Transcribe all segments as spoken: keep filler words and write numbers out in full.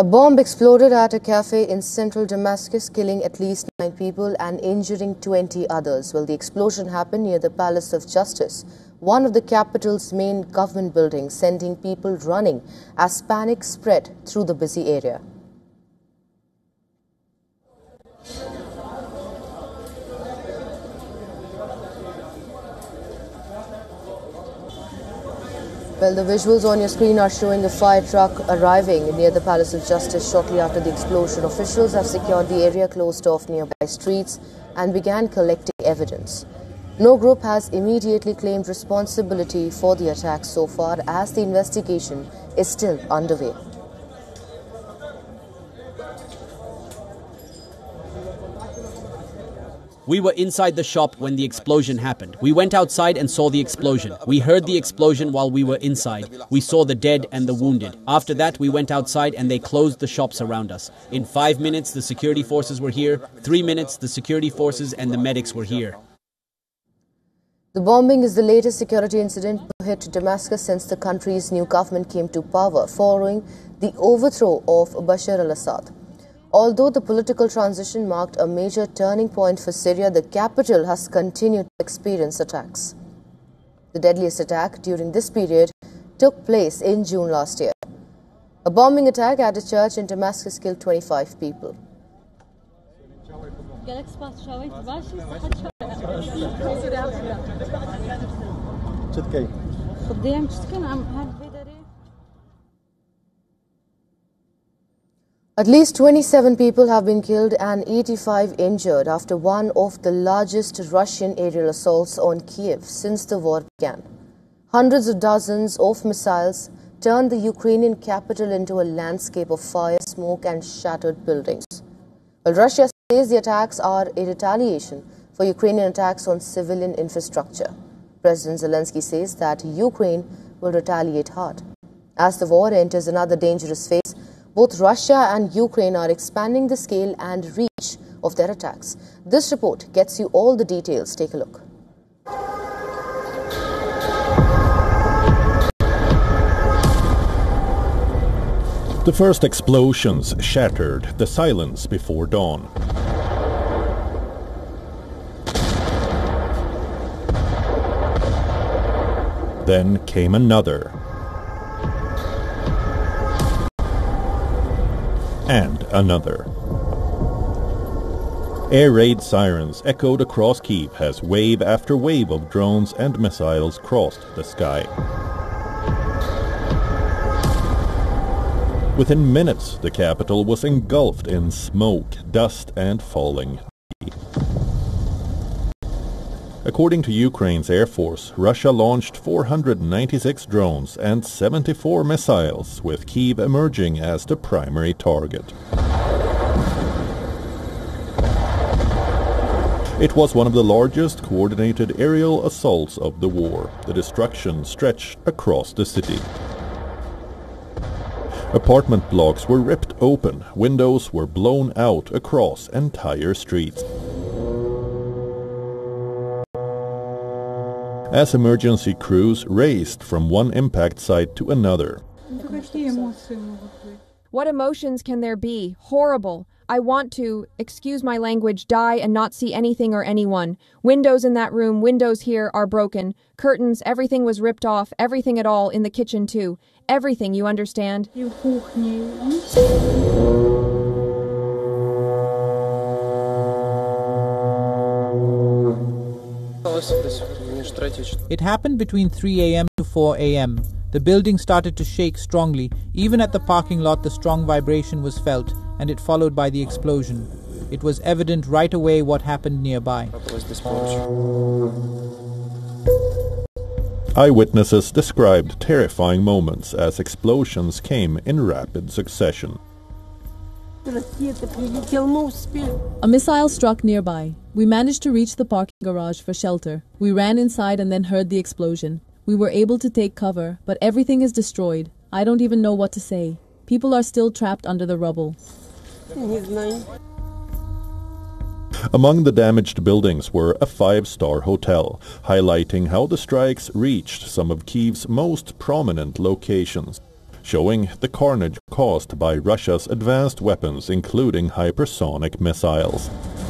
A bomb exploded at a cafe in central Damascus, killing at least nine people and injuring twenty others. Well, the explosion happened near the Palace of Justice, one of the capital's main government buildings, sending people running as panic spread through the busy area. Well, the visuals on your screen are showing a fire truck arriving near the Palace of Justice shortly after the explosion. Officials have secured the area, closed off nearby streets and began collecting evidence. No group has immediately claimed responsibility for the attack so far, as the investigation is still underway. We were inside the shop when the explosion happened. We went outside and saw the explosion. We heard the explosion while we were inside. We saw the dead and the wounded. After that, we went outside and they closed the shops around us. In five minutes, the security forces were here. Three minutes, the security forces and the medics were here. The bombing is the latest security incident to hit Damascus since the country's new government came to power following the overthrow of Bashar al-Assad. Although the political transition marked a major turning point for Syria, the capital has continued to experience attacks. The deadliest attack during this period took place in June last year. A bombing attack at a church in Damascus killed twenty-five people. At least twenty-seven people have been killed and eighty-five injured after one of the largest Russian aerial assaults on Kiev since the war began. Hundreds of dozens of missiles turned the Ukrainian capital into a landscape of fire, smoke and shattered buildings. Well, Russia says the attacks are a retaliation for Ukrainian attacks on civilian infrastructure. President Zelensky says that Ukraine will retaliate hard. As the war enters another dangerous phase, both Russia and Ukraine are expanding the scale and reach of their attacks. This report gets you all the details. Take a look. The first explosions shattered the silence before dawn. Then came another. And another. Air raid sirens echoed across Kyiv as wave after wave of drones and missiles crossed the sky. Within minutes, the capital was engulfed in smoke, dust and falling. According to Ukraine's Air Force, Russia launched four hundred ninety-six drones and seventy-four missiles, with Kyiv emerging as the primary target. It was one of the largest coordinated aerial assaults of the war. The destruction stretched across the city. Apartment blocks were ripped open, windows were blown out across entire streets. As emergency crews raced from one impact site to another. What emotions can there be? Horrible. I want to, excuse my language, die and not see anything or anyone. Windows in that room, windows here are broken. Curtains, everything was ripped off, everything at all, in the kitchen too. Everything, you understand? It happened between three A M to four A M The building started to shake strongly. Even at the parking lot, the strong vibration was felt, and it followed by the explosion. It was evident right away what happened nearby. Eyewitnesses described terrifying moments as explosions came in rapid succession. A missile struck nearby. We managed to reach the parking garage for shelter. We ran inside and then heard the explosion. We were able to take cover, but everything is destroyed. I don't even know what to say. People are still trapped under the rubble. Among the damaged buildings were a five-star hotel, highlighting how the strikes reached some of Kyiv's most prominent locations. showing the carnage caused by Russia's advanced weapons, including hypersonic missiles.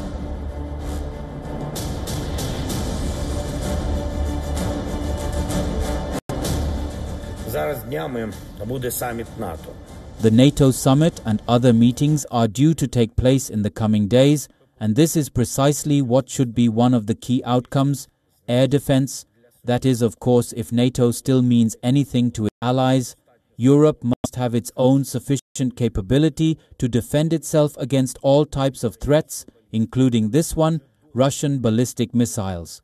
The NATO summit and other meetings are due to take place in the coming days, and this is precisely what should be one of the key outcomes: air defense. That is, of course, if NATO still means anything to its allies. Europe must have its own sufficient capability to defend itself against all types of threats, including this one, Russian ballistic missiles.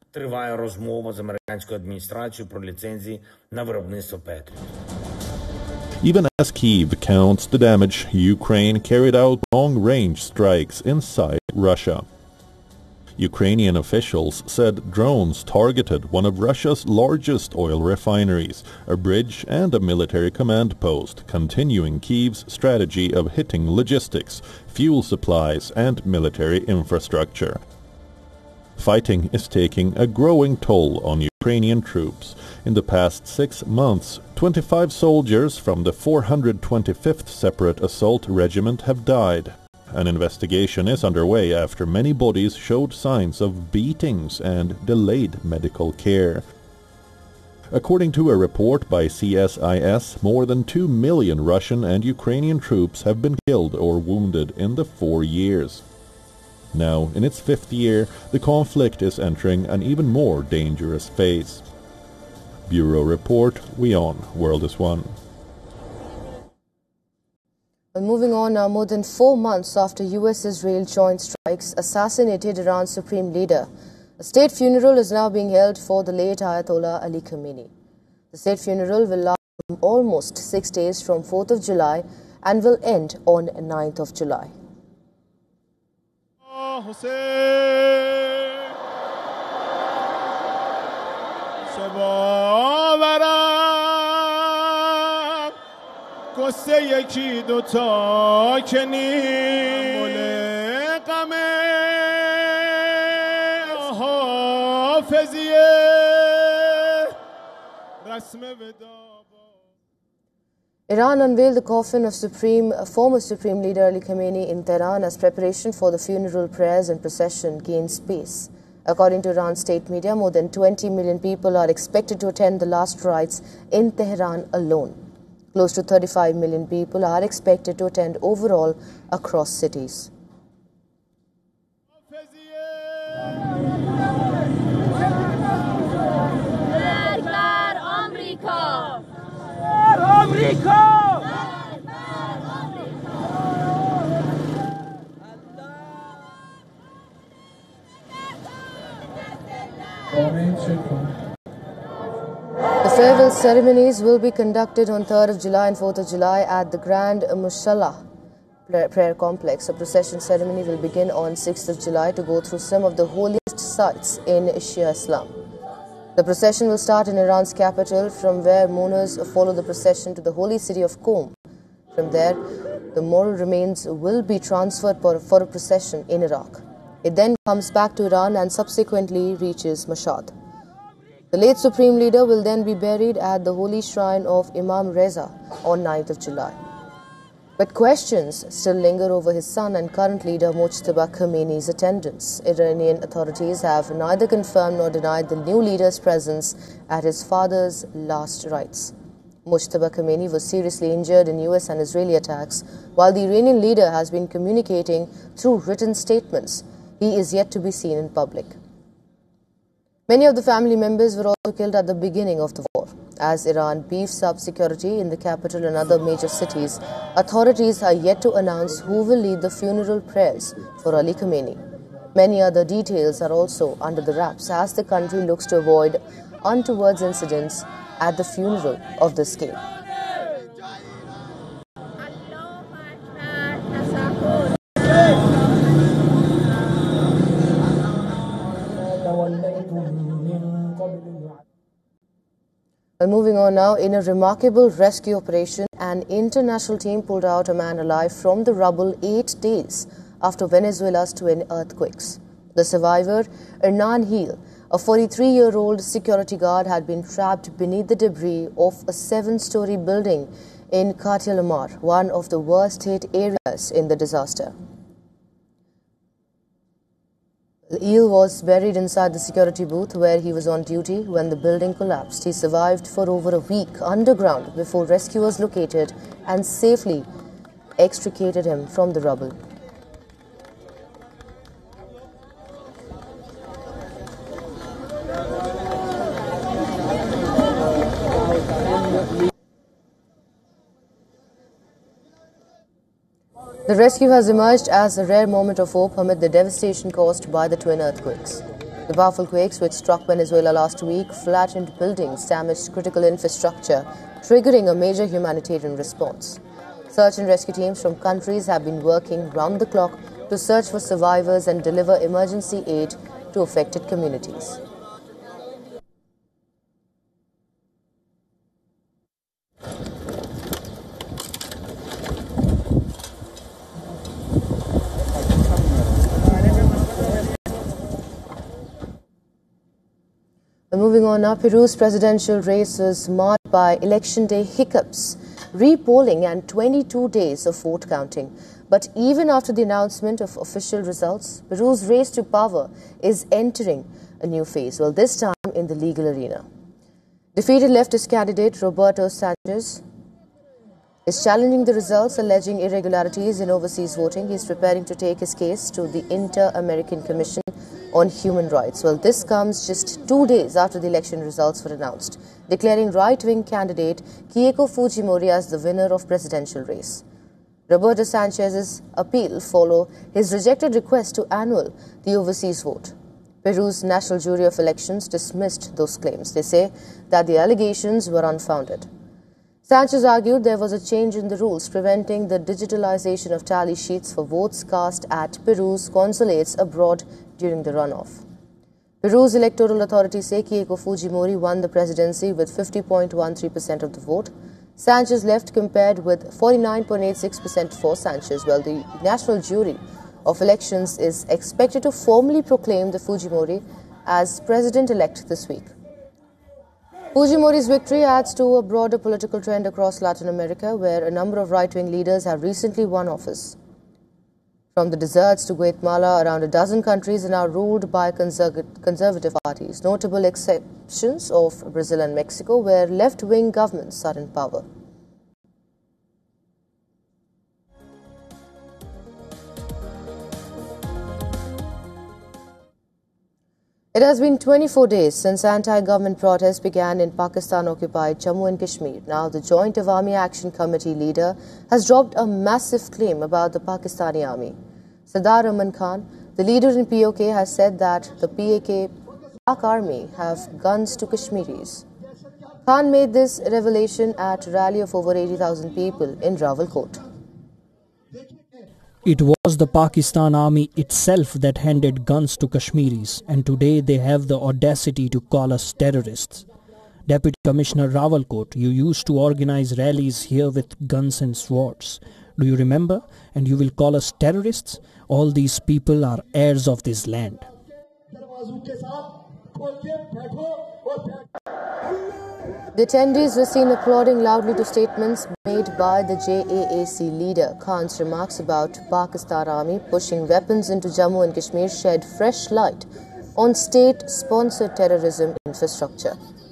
Even as Kyiv counts the damage, Ukraine carried out long-range strikes inside Russia. Ukrainian officials said drones targeted one of Russia's largest oil refineries, a bridge and a military command post, continuing Kyiv's strategy of hitting logistics, fuel supplies and military infrastructure. Fighting is taking a growing toll on Ukrainian troops. In the past six months, twenty-five soldiers from the four hundred twenty-fifth Separate Assault Regiment have died. An investigation is underway after many bodies showed signs of beatings and delayed medical care. According to a report by C S I S, more than two million Russian and Ukrainian troops have been killed or wounded in the four years. Now, in its fifth year, the conflict is entering an even more dangerous phase. Bureau Report, WION, World is One. Well, moving on now, more than four months after U S-Israel joint strikes assassinated Iran's supreme leader, a state funeral is now being held for the late Ayatollah Ali Khamenei. The state funeral will last almost six days from fourth of July and will end on ninth of July. قصه یکی دوتا که نیم غمه حافظیه رسم ودا. Iran unveiled the coffin of Supreme, former Supreme Leader Ali Khamenei in Tehran as preparation for the funeral prayers and procession gains pace. According to Iran state media, more than twenty million people are expected to attend the last rites in Tehran alone. Close to thirty-five million people are expected to attend overall across cities. The farewell ceremonies will be conducted on third of July and fourth of July at the Grand Musalla Prayer Complex. A procession ceremony will begin on sixth of July to go through some of the holiest sites in Shia Islam. The procession will start in Iran's capital, from where mourners follow the procession to the holy city of Qom. From there, the moral remains will be transferred for, for a procession in Iraq. It then comes back to Iran and subsequently reaches Mashhad. The late Supreme Leader will then be buried at the holy shrine of Imam Reza on ninth of July. But questions still linger over his son and current leader Mojtaba Khamenei's attendance. Iranian authorities have neither confirmed nor denied the new leader's presence at his father's last rites. Mojtaba Khamenei was seriously injured in U S and Israeli attacks, while the Iranian leader has been communicating through written statements. He is yet to be seen in public. Many of the family members were also killed at the beginning of the war. As Iran beefs up security in the capital and other major cities, authorities are yet to announce who will lead the funeral prayers for Ali Khamenei. Many other details are also under the wraps as the country looks to avoid untoward incidents at the funeral of this king. Well, moving on now, in a remarkable rescue operation, an international team pulled out a man alive from the rubble eight days after Venezuela's twin earthquakes. The survivor, Hernan Gil, a forty-three-year-old security guard, had been trapped beneath the debris of a seven-story building in Katil Amar, one of the worst hit areas in the disaster. Eel was buried inside the security booth where he was on duty when the building collapsed. He survived for over a week underground before rescuers located and safely extricated him from the rubble. The rescue has emerged as a rare moment of hope amid the devastation caused by the twin earthquakes. The powerful quakes, which struck Venezuela last week, flattened buildings, damaged critical infrastructure, triggering a major humanitarian response. Search and rescue teams from countries have been working round the clock to search for survivors and deliver emergency aid to affected communities. Moving on now, Peru's presidential race was marked by election day hiccups, re-polling and twenty-two days of vote counting. But even after the announcement of official results, Peru's race to power is entering a new phase, well, this time in the legal arena. Defeated leftist candidate Roberto Sanchez is challenging the results, alleging irregularities in overseas voting. He is preparing to take his case to the Inter-American Commission on Human Rights. Well, this comes just two days after the election results were announced, declaring right-wing candidate Keiko Fujimori as the winner of presidential race. Roberto Sanchez's appeal follow his rejected request to annul the overseas vote. Peru's National Jury of Elections dismissed those claims. They say that the allegations were unfounded. Sanchez argued there was a change in the rules preventing the digitalization of tally sheets for votes cast at Peru's consulates abroad during the runoff. Peru's electoral authorities say Keiko Fujimori won the presidency with fifty point one three percent of the vote. Sanchez left compared with forty-nine point eight six percent for Sanchez, while the National Jury of Elections is expected to formally proclaim the Fujimori as president-elect this week. Fujimori's victory adds to a broader political trend across Latin America, where a number of right-wing leaders have recently won office. From the deserts to Guatemala, around a dozen countries are now ruled by conservative parties, notable exceptions of Brazil and Mexico, where left-wing governments are in power. It has been twenty-four days since anti-government protests began in Pakistan-occupied Jammu and Kashmir. Now, the Joint Awami Action Committee leader has dropped a massive claim about the Pakistani army. Sardar Aman Khan, the leader in P O K, has said that the P A K Pak army have guns to Kashmiris. Khan made this revelation at a rally of over eighty thousand people in Rawalkot. It was the Pakistan army itself that handed guns to Kashmiris, and today they have the audacity to call us terrorists. Deputy Commissioner Rawalkot, you used to organize rallies here with guns and swords. Do you remember? And you will call us terrorists? All these people are heirs of this land. The attendees were seen applauding loudly to statements made by the J A A C leader. Khan's remarks about Pakistan army pushing weapons into Jammu and Kashmir shed fresh light on state-sponsored terrorism infrastructure.